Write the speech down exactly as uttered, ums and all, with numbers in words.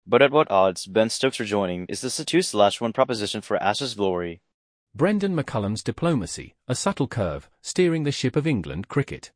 But at what odds? Ben Stokes rejoining. Is this a two slash one proposition for Ash's glory? Brendan McCullum's diplomacy, a subtle curve, steering the ship of England cricket.